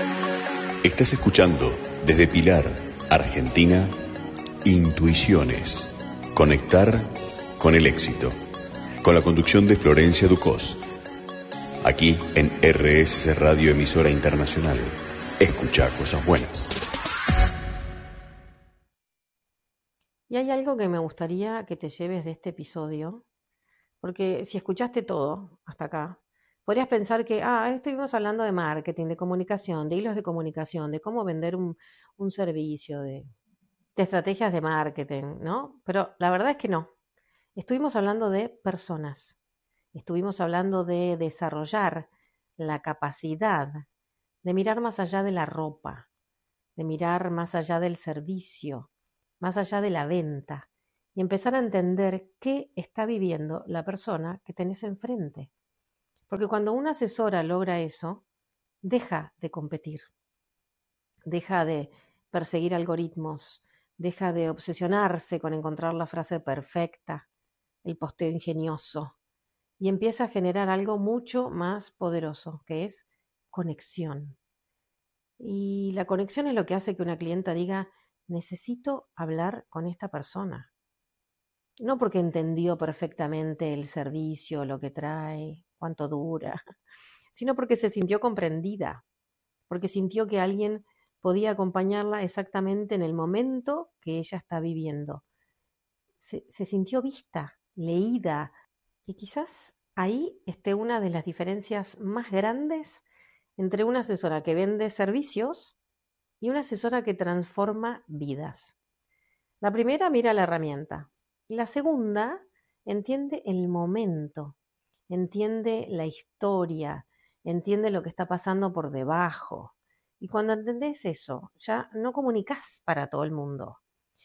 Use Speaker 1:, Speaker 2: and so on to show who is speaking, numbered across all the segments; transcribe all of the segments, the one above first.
Speaker 1: Estás escuchando desde Pilar, Argentina, Intuiciones. Conectar con el éxito. Con la conducción de Florencia Ducós. Aquí en RSC Radio, emisora internacional. Escucha cosas buenas.
Speaker 2: Y hay algo que me gustaría que te lleves de este episodio, porque si escuchaste todo hasta acá, podrías pensar que, estuvimos hablando de marketing, de comunicación, de hilos de comunicación, de cómo vender un servicio, de estrategias de marketing, ¿no? Pero la verdad es que no. Estuvimos hablando de personas. Estuvimos hablando de desarrollar la capacidad de mirar más allá de la ropa, de mirar más allá del servicio, más allá de la venta y empezar a entender qué está viviendo la persona que tenés enfrente. Porque cuando una asesora logra eso, deja de competir, deja de perseguir algoritmos, deja de obsesionarse con encontrar la frase perfecta, el posteo ingenioso, y empieza a generar algo mucho más poderoso, que es conexión. Y la conexión es lo que hace que una clienta diga, necesito hablar con esta persona. No porque entendió perfectamente el servicio, lo que trae, cuánto dura, sino porque se sintió comprendida, porque sintió que alguien podía acompañarla exactamente en el momento que ella está viviendo. Se sintió vista, leída, y quizás ahí esté una de las diferencias más grandes entre una asesora que vende servicios y una asesora que transforma vidas. La primera mira la herramienta. La segunda entiende el momento, entiende la historia, entiende lo que está pasando por debajo. Y cuando entendés eso, ya no comunicás para todo el mundo.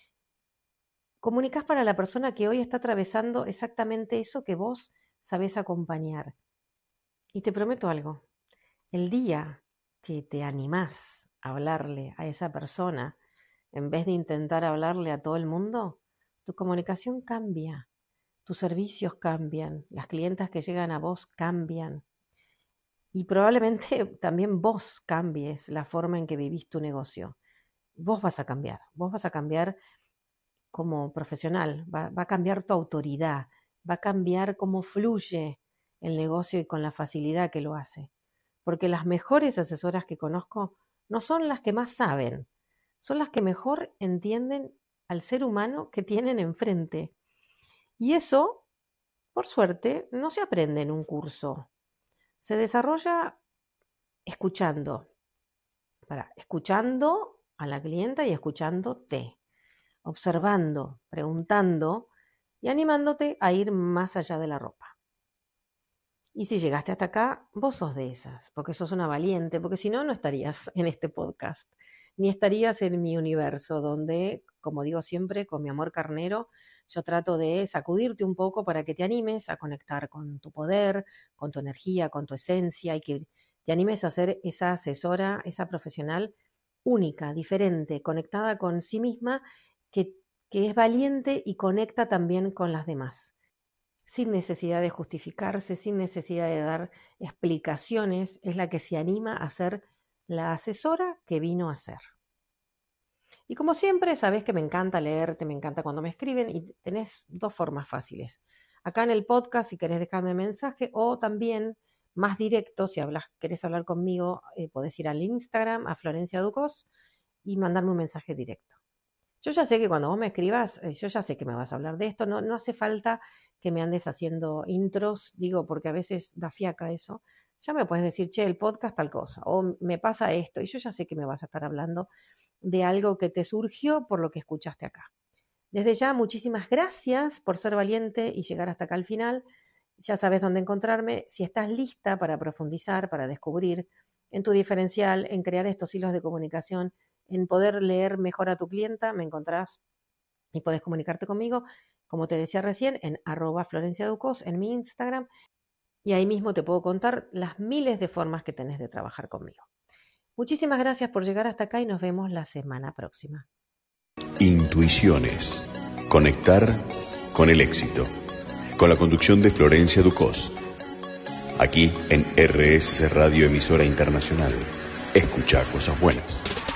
Speaker 2: Comunicás para la persona que hoy está atravesando exactamente eso que vos sabés acompañar. Y te prometo algo, el día que te animás a hablarle a esa persona, en vez de intentar hablarle a todo el mundo, tu comunicación cambia, tus servicios cambian, las clientas que llegan a vos cambian. Y probablemente también vos cambies la forma en que vivís tu negocio. Vos vas a cambiar como profesional, va a cambiar tu autoridad, va a cambiar cómo fluye el negocio y con la facilidad que lo hace. Porque las mejores asesoras que conozco no son las que más saben, son las que mejor entienden al ser humano que tienen enfrente. Y eso, por suerte, no se aprende en un curso. Se desarrolla escuchando a la clienta y escuchándote, observando, preguntando y animándote a ir más allá de la ropa. Y si llegaste hasta acá, vos sos de esas, porque sos una valiente, porque si no, no estarías en este podcast, ni estarías en mi universo, donde, como digo siempre, con mi amor carnero, yo trato de sacudirte un poco para que te animes a conectar con tu poder, con tu energía, con tu esencia, y que te animes a ser esa asesora, esa profesional única, diferente, conectada con sí misma, que es valiente y conecta también con las demás, sin necesidad de justificarse, sin necesidad de dar explicaciones, es la que se anima a ser la asesora que vino a ser. Y como siempre, sabés que me encanta leerte, me encanta cuando me escriben y tenés dos formas fáciles. Acá en el podcast, si querés dejarme mensaje, o también más directo, si querés hablar conmigo, podés ir al Instagram, a Florencia Ducós, y mandarme un mensaje directo. Yo ya sé que cuando vos me escribas, yo ya sé que me vas a hablar de esto, no hace falta que me andes haciendo intros, digo, porque a veces da fiaca eso. Ya me puedes decir, che, el podcast tal cosa, o me pasa esto, y yo ya sé que me vas a estar hablando de algo que te surgió por lo que escuchaste acá. Desde ya, muchísimas gracias por ser valiente y llegar hasta acá al final. Ya sabes dónde encontrarme. Si estás lista para profundizar, para descubrir en tu diferencial, en crear estos hilos de comunicación, en poder leer mejor a tu clienta, me encontrás y podés comunicarte conmigo, como te decía recién, en @FlorenciaDucós, en mi Instagram, y ahí mismo te puedo contar las miles de formas que tenés de trabajar conmigo. Muchísimas gracias por llegar hasta acá y nos vemos la semana próxima.
Speaker 1: Intuiciones. Conectar con el éxito. Con la conducción de Florencia Ducós. Aquí en RSC Radio, emisora internacional. Escucha cosas buenas.